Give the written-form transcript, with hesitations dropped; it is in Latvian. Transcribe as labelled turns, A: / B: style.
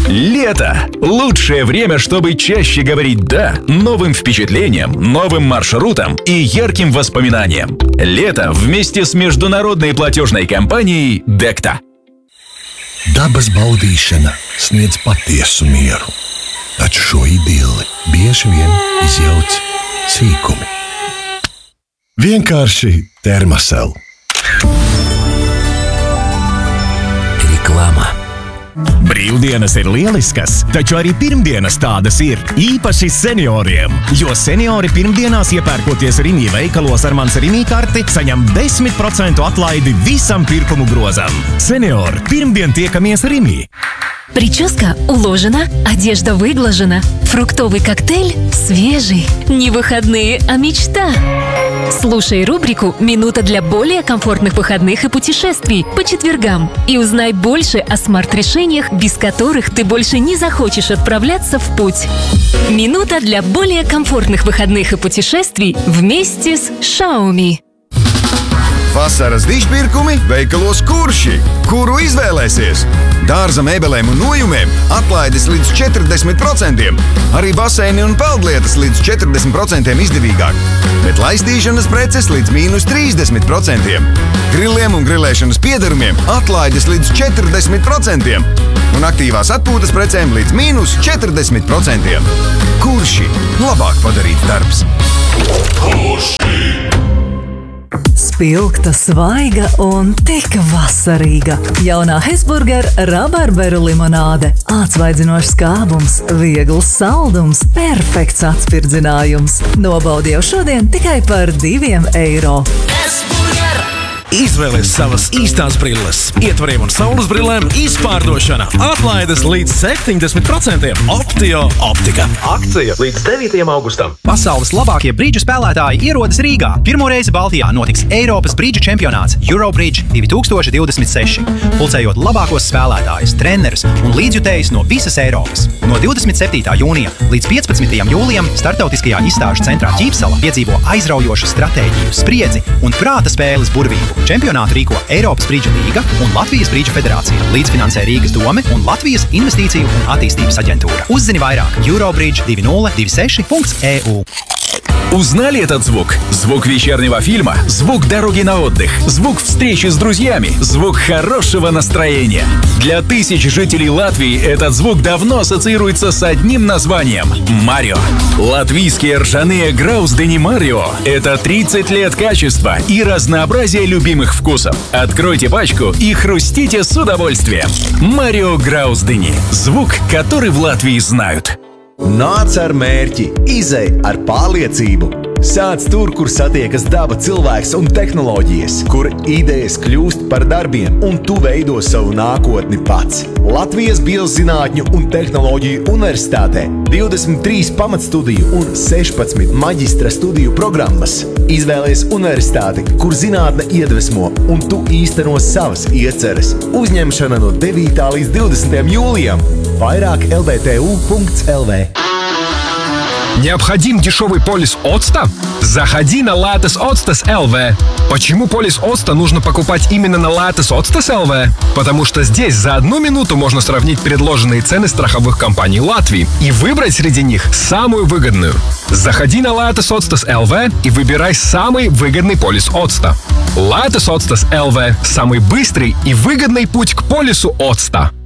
A: Лето – лучшее время, чтобы чаще говорить «да» новым впечатлениям, новым маршрутам и ярким воспоминаниям. Лето вместе с международной платежной компанией «Dekta».
B: Dabas baudīšana sniedz patiesu mieru, taču šo idilli bieži vien izjauc sīkumi. Vienkārši Thermacell.
C: Reklāma.
D: Brīvdienas ir lieliskas, taču arī pirmdienas tādas ir, īpaši senioriem. Jo seniori pirmdienās iepērkoties Rimi veikalos ar Mans Rimi karti, saņem 10% atlaidi visam pirkumu grozam. Seniori, pirmdien tiekamies Rimi.
E: Прическа уложена, одежда выглажена. Фруктовый коктейль свежий. Не выходные, а мечта. Слушай рубрику «Минута для более комфортных выходных и путешествий» по четвергам и узнай больше о смарт-решениях, без которых ты больше не захочешь отправляться в путь. Минута для более комфортных выходных и путешествий вместе с Xiaomi.
F: Vasaras dižpirkumi veikalos Kurši, kuru izvēlēsies. Dārza mēbelēm un nojumiem atlaides līdz 40%. Arī baseini un peldlietas līdz 40% izdevīgāk. Bet laistīšanas preces līdz mīnus 30%. Grilliem un grilēšanas piedarumiem atlaides līdz 40%. Un aktīvās atpūtas precēm līdz mīnus 40%. Kurši? Labāk padarīts darbs.
G: Spilgta, svaiga un tik vasarīga. Jaunā Hesburger rabarberu limonāde. Atsvaidzinošs skābums, viegls saldums, perfekts atspirdzinājums. Nobaudi jau šodien tikai par €2.
C: Izvēlies savas īstās brilles. Ietvariem un saules brillēm izpārdošana. Atlaides līdz 70%. Optio optika.
H: Akcija līdz 9. augustam.
I: Pasaules labākie brīdžu spēlētāji ierodas Rīgā. Pirmoreiz Baltijā notiks Eiropas brīdžu čempionāts Eurobridge 2026. Pulcējot labākos spēlētājus, trenerus un līdzjutējus no visas Eiropas. No 27. jūnija līdz 15. jūlijam startautiskajā izstāžu centrā Ķīpsala piedzīvo aizraujošu stratēģiju, spriedzi un prāta spēles burvību. Čempionātu rīko Eiropas brīdžu līga un Latvijas brīdžu federācija. Līdzfinansē Rīgas dome un Latvijas investīciju un attīstības aģentūra. Uzzini vairāk eurobridge2026.eu.
A: Узнали этот звук? Звук вечернего фильма, звук дороги на отдых, звук встречи с друзьями, звук хорошего настроения. Для тысяч жителей Латвии этот звук давно ассоциируется с одним названием – Марио. Латвийские ржаные Граусдени Марио – это 30 лет качества и разнообразия любимых вкусов. Откройте пачку и хрустите с удовольствием. Марио Граусдени – звук, который в Латвии знают.
J: Nāc ar mērķi, izej ar pārliecību. Sāc tur, kur satiekas daba, cilvēks un tehnoloģijas, kur idejas kļūst par darbiem un tu veido savu nākotni pats. Latvijas Biozinātņu un tehnoloģiju universitātē 23 pamatstudiju un 16 maģistra studiju programmas. Izvēlies universitāti, kur zinātne iedvesmo un tu īsteno savas ieceres. Uzņemšana no 9. līdz 20. jūlijam. Vairāk lbtu.lv.
K: Необходим дешевый полис Оцта? Заходи на Lattis Otstas LV. Почему полис Оцта нужно покупать именно на Lattis Otstas LV? Потому что здесь за 1 минуту можно сравнить предложенные цены страховых компаний Латвии и выбрать среди них самую выгодную. Заходи на Lattis Otstas LV и выбирай самый выгодный полис Оцта. Lattis Otstas LV – самый быстрый и выгодный путь к полису Оцта.